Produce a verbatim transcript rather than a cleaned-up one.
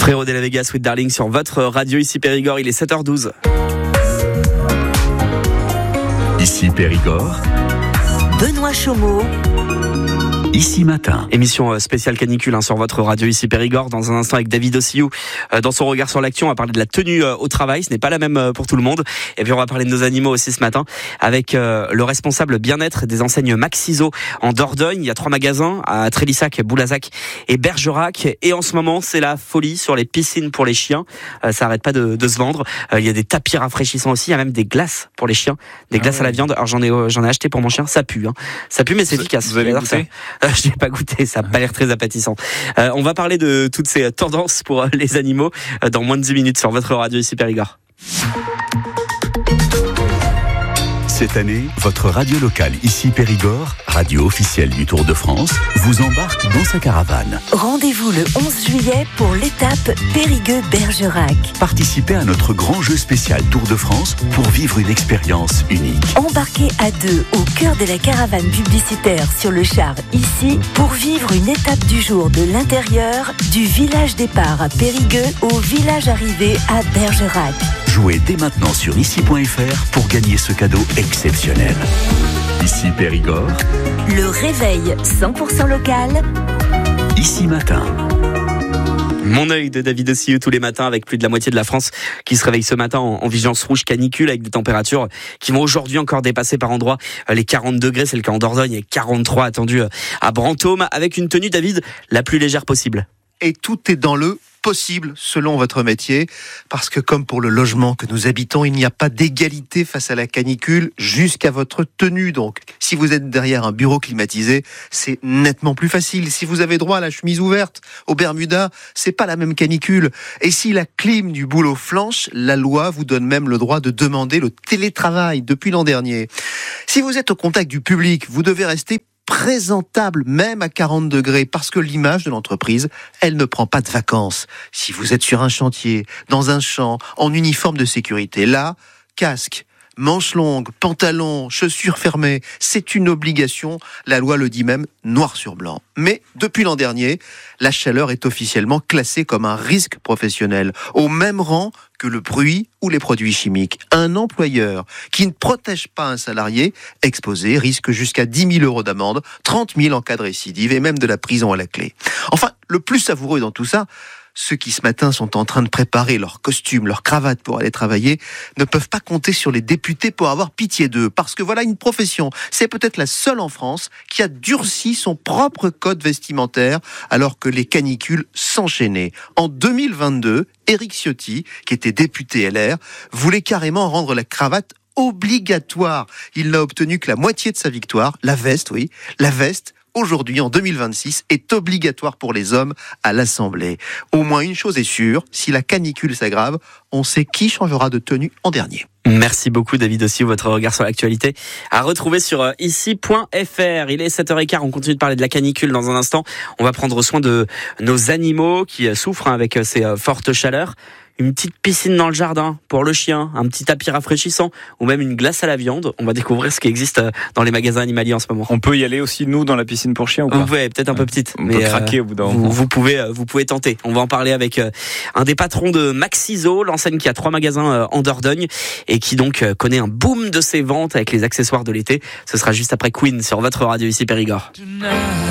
Frérot de la Vega, Sweet Darling sur votre radio, ici Périgord, il est sept heures douze. Ici Périgord, Benoît Chaumeau. Ici Matin. Émission spéciale canicule hein, sur votre radio ici Périgord. Dans un instant avec David Ossiou. Euh, dans son regard sur l'action, on va parler de la tenue euh, au travail. Ce n'est pas la même euh, pour tout le monde. Et puis on va parler de nos animaux aussi ce matin avec euh, le responsable bien-être des enseignes Maxiso en Dordogne. Il y a trois magasins à Trélissac, Boulazac et Bergerac. Et en ce moment, c'est la folie sur les piscines pour les chiens. Euh, ça arrête pas de, de se vendre. Euh, il y a des tapis rafraîchissants aussi. Il y a même des glaces pour les chiens, des ah glaces ouais. à la viande. Alors j'en ai euh, j'en ai acheté pour mon chien. Ça pue, hein. Ça pue, mais c'est vous, efficace. Vous avez goûté ? Je n'ai pas goûté, ça n'a pas l'air très appétissant. Euh, on va parler de toutes ces tendances pour les animaux dans moins de dix minutes sur votre radio ici Périgord. Cette année, votre radio locale ici Périgord, radio officielle du Tour de France, vous embarque dans sa caravane. Rendez-vous le onze juillet pour l'étape Périgueux-Bergerac. Participez à notre grand jeu spécial Tour de France pour vivre une expérience unique. Embarquez à deux au cœur de la caravane publicitaire sur le char ici pour vivre une étape du jour de l'intérieur du village départ à Périgueux au village arrivé à Bergerac. Jouez dès maintenant sur ici point f r pour gagner ce cadeau exceptionnel. Ici Périgord, le réveil cent pour cent local. Ici Matin. Mon œil de David Ossiou tous les matins avec plus de la moitié de la France qui se réveille ce matin en, en vigilance rouge canicule avec des températures qui vont aujourd'hui encore dépasser par endroits les quarante degrés. C'est le cas en Dordogne et quarante-trois attendus à Brantôme avec une tenue, David, la plus légère possible. Et tout est dans le possible selon votre métier, parce que comme pour le logement que nous habitons, il n'y a pas d'égalité face à la canicule jusqu'à votre tenue. Donc, si vous êtes derrière un bureau climatisé, c'est nettement plus facile. Si vous avez droit à la chemise ouverte, au Bermuda, c'est pas la même canicule. Et si la clim du boulot flanche, la loi vous donne même le droit de demander le télétravail depuis l'an dernier. Si vous êtes au contact du public, vous devez rester présentable même à quarante degrés parce que l'image de l'entreprise, elle ne prend pas de vacances. Si vous êtes sur un chantier, dans un champ, en uniforme de sécurité, là, casque, manches longues, pantalons, chaussures fermées, c'est une obligation. La loi le dit même noir sur blanc. Mais depuis l'an dernier, la chaleur est officiellement classée comme un risque professionnel, au même rang que le bruit ou les produits chimiques. Un employeur qui ne protège pas un salarié exposé risque jusqu'à dix mille euros d'amende, trente mille en cas de récidive et même de la prison à la clé. Enfin, le plus savoureux dans tout ça, ceux qui ce matin sont en train de préparer leur costume, leur cravate pour aller travailler, ne peuvent pas compter sur les députés pour avoir pitié d'eux. Parce que voilà une profession, c'est peut-être la seule en France qui a durci son propre code vestimentaire alors que les canicules s'enchaînaient. En deux mille vingt-deux, Éric Ciotti, qui était député L R, voulait carrément rendre la cravate obligatoire. Il n'a obtenu que la moitié de sa victoire, la veste, oui, la veste, aujourd'hui, en deux mille vingt-six, est obligatoire pour les hommes à l'Assemblée. Au moins une chose est sûre, si la canicule s'aggrave, on sait qui changera de tenue en dernier. Merci beaucoup David aussi, votre regard sur l'actualité à retrouver sur ici point f r. Il est sept heures quinze, on continue de parler de la canicule dans un instant. On va prendre soin de nos animaux qui souffrent avec ces fortes chaleurs. Une petite piscine dans le jardin pour le chien, un petit tapis rafraîchissant ou même une glace à la viande. On va découvrir ce qui existe dans les magasins animaliers en ce moment. On peut y aller aussi, nous, dans la piscine pour chiens ou pas ? Vous pouvez, peut-être un peu petite. On mais peut craquer au bout d'un moment. Vous, vous, pouvez, vous pouvez tenter. On va en parler avec un des patrons de Maxiso, l'enseigne qui a trois magasins en Dordogne et qui donc connaît un boom de ses ventes avec les accessoires de l'été. Ce sera juste après Queen sur votre radio ici Périgord.